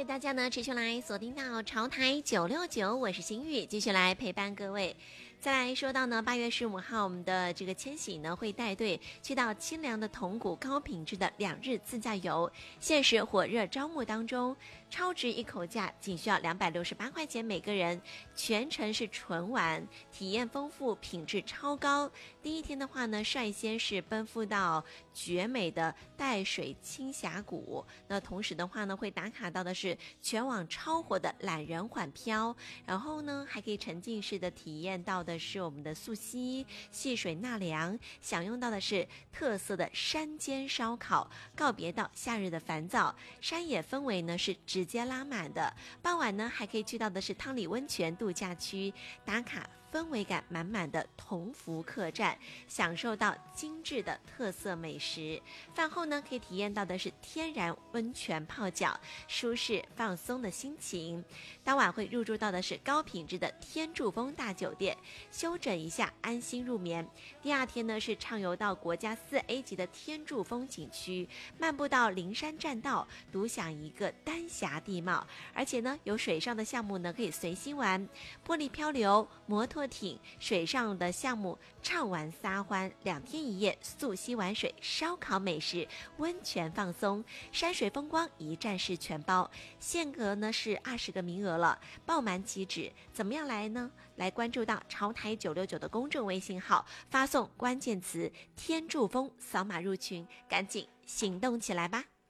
谢大家呢持续来锁定到潮台969，我是心玉，继续来陪伴各位。再来说到呢，8月15号，我们的这个千禧呢会带队去到清凉的铜鼓高品质的2日自驾游，限时火热招募当中，超值一口价，仅需要268块钱每个人，全程是纯玩，体验丰富，品质超高。第一天的话呢，率先是奔赴到绝美的淡水清峡谷，那同时的话呢，会打卡到的是全网超火的懒人缓漂，然后呢还可以沉浸式的体验到的是我们的溯溪、戏水纳凉，享用到的是特色的山间烧烤，告别到夏日的烦躁，山野氛围呢是直接拉满的。傍晚呢还可以去到的是汤里温泉度假区，打卡氛围感满满的同福客栈，享受到精致的特色美食。饭后呢可以体验到的是天然温泉泡脚，舒适放松的心情。当晚会入住到的是高品质的天柱峰大酒店，休整一下，安心入眠。第二天呢是畅游到国家4A 级的天柱峰景区，漫步到灵山栈道，独享一个丹霞地貌。而且呢有水上的项目呢可以随心玩，玻璃漂流、摩托艇、水上的项目畅玩撒欢，2天1夜溯溪玩水、烧烤美食、温泉放松，山水风光一站式全包。限额呢是20个名额了，爆满即止。怎么样来呢？来关注到潮台969的公众微信号，发送关键词天柱峰，扫码入群，赶紧行动起来吧。